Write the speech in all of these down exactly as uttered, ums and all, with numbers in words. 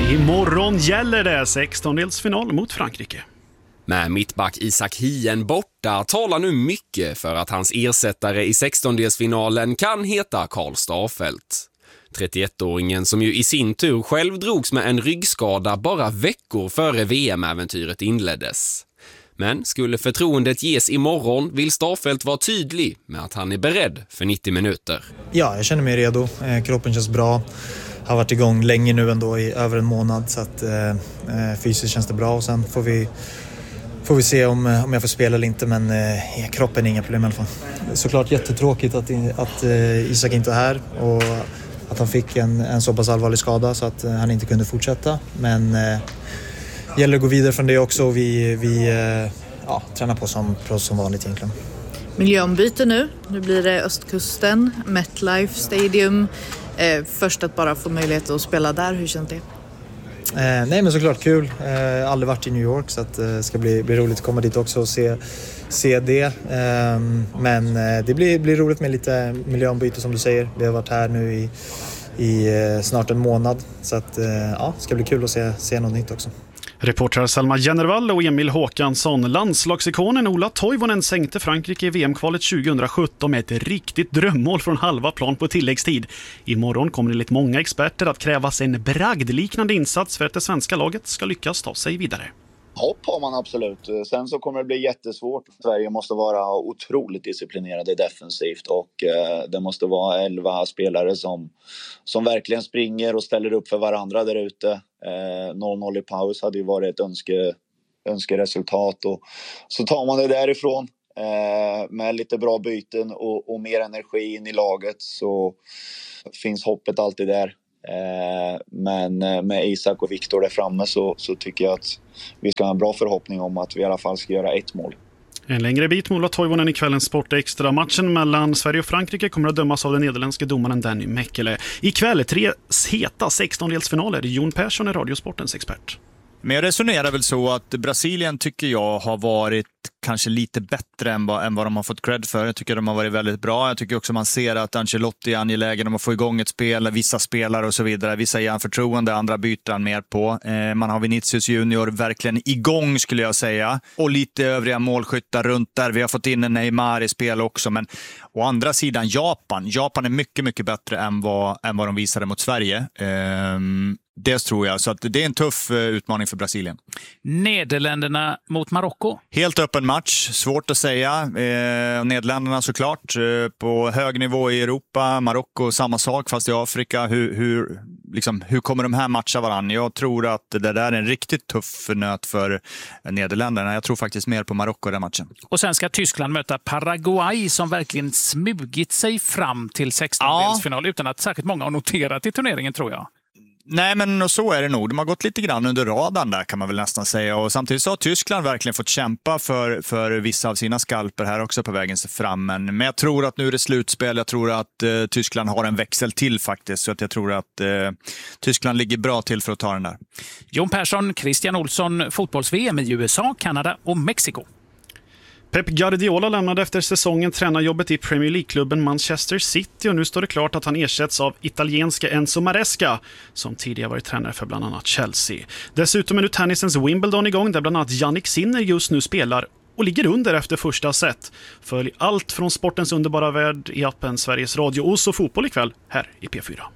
Imorgon gäller det sextondelsfinal mot Frankrike. Med mittback Isak Hien borta talar nu mycket för att hans ersättare i sextondelsfinalen kan heta Karl Starfelt. trettioettåringen som ju i sin tur själv drogs med en ryggskada bara veckor före V M-äventyret inleddes. Men skulle förtroendet ges imorgon vill Starfelt vara tydlig med att han är beredd för nittio minuter. Ja, jag känner mig redo. Kroppen känns bra. Har varit igång länge nu ändå i över en månad så att eh, fysiskt känns det bra och sen får vi får vi se om, om jag får spela eller inte men eh, kroppen är inga problem i alla fall. Såklart jättetråkigt att, att eh, Isak inte är här och att han fick en, en så pass allvarlig skada så att eh, han inte kunde fortsätta men eh, gäller att gå vidare från det också och vi, vi eh, ja, tränar på som, som vanligt egentligen. Miljöombyte nu, nu blir det Östkusten, MetLife Stadium. Eh, först att bara få möjlighet att spela där, hur känns det? Eh, nej men såklart kul, eh, aldrig varit i New York så att det eh, ska bli, bli roligt att komma dit också och se, se det. Eh, men eh, det blir, blir roligt med lite miljöombyte som du säger. Vi har varit här nu i, i eh, snart en månad så att eh, ja, det ska bli kul att se, se något nytt också. Reportrar Selma Jennervall och Emil Håkansson. Landslagsikonen Ola Toivonen sänkte Frankrike i V M-kvalet tjugohundrasjutton med ett riktigt drömmål från halva plan på tilläggstid. Imorgon kommer det enligt många experter att krävas en bragdliknande insats för att det svenska laget ska lyckas ta sig vidare. Hopp har man absolut. Sen så kommer det bli jättesvårt. Sverige måste vara otroligt disciplinerade defensivt och eh, det måste vara elva spelare som, som verkligen springer och ställer upp för varandra där ute. Eh, noll noll i paus hade ju varit ett önske, önskeresultat och så tar man det därifrån eh, med lite bra byten och, och mer energi in i laget så finns hoppet alltid där. Eh, men med Isak och Viktor där framme så, så tycker jag att vi ska ha en bra förhoppning om att vi i alla fall ska göra ett mål. En längre bit mål av Toivonen i kvällens Sportextra. Matchen mellan Sverige och Frankrike kommer att dömas av den nederländska domaren Danny Mekele. Ikväll tre heta sextondelsfinaler. Jon Persson är Radiosportens expert. Men jag resonerar väl så att Brasilien tycker jag har varit kanske lite bättre än vad, än vad de har fått cred för. Jag tycker de har varit väldigt bra. Jag tycker också man ser att Ancelotti är angelägen om att få igång ett spel, vissa spelare och så vidare. Vissa ger han förtroende, andra byter han mer på. Eh, man har Vinicius Junior verkligen igång skulle jag säga. Och lite övriga målskyttar runt där. Vi har fått in en Neymar i spel också. Men å andra sidan Japan. Japan är mycket, mycket bättre än vad, än vad de visade mot Sverige. Eh, Det tror jag, så att det är en tuff uh, utmaning för Brasilien. Nederländerna mot Marocko. Helt öppen match, svårt att säga. Eh, Nederländerna såklart eh, på hög nivå i Europa. Marocko samma sak fast i Afrika. Hur, hur, liksom, hur kommer de här matcha varann? Jag tror att det där är en riktigt tuff nöt för Nederländerna. Jag tror faktiskt mer på Marocko den matchen. Och sen ska Tyskland möta Paraguay som verkligen smugit sig fram till sextondelsfinal ja. Utan att särskilt många har noterat i turneringen tror jag. Nej, men så är det nog. De har gått lite grann under radarn där kan man väl nästan säga. Och samtidigt så har Tyskland verkligen fått kämpa för, för vissa av sina skalper här också på vägen sig fram. Men, men jag tror att nu är det slutspel. Jag tror att eh, Tyskland har en växel till faktiskt. Så att jag tror att eh, Tyskland ligger bra till för att ta den där. Jon Persson, Christian Olsson, fotbolls-V M i U S A, Kanada och Mexiko. Pep Guardiola lämnade efter säsongen tränarjobbet i Premier League-klubben Manchester City och nu står det klart att han ersätts av italienska Enzo Maresca som tidigare varit tränare för bland annat Chelsea. Dessutom är nu tennisens Wimbledon igång där bland annat Jannik Sinner just nu spelar och ligger under efter första set. Följ allt från sportens underbara värld i appen Sveriges Radio och så fotboll ikväll här i P fyra.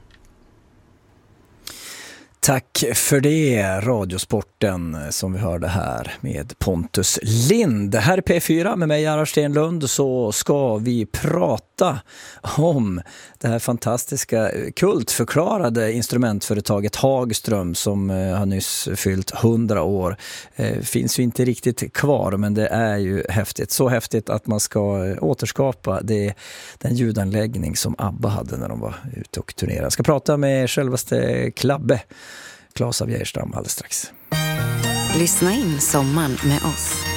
Tack för det, Radiosporten som vi hörde här med Pontus Lind. Här är P fyra med mig, Gerhard Stenlund, så ska vi prata om det här fantastiska kultförklarade instrumentföretaget Hagström som har nyss fyllt hundra år. Finns ju inte riktigt kvar, men det är ju häftigt. Så häftigt att man ska återskapa det, den ljudanläggning som ABBA hade när de var ute och turnerade. Jag ska prata med självaste Klabbe, Claes av Geijerstam alldeles strax. Lyssna in sommaren med oss.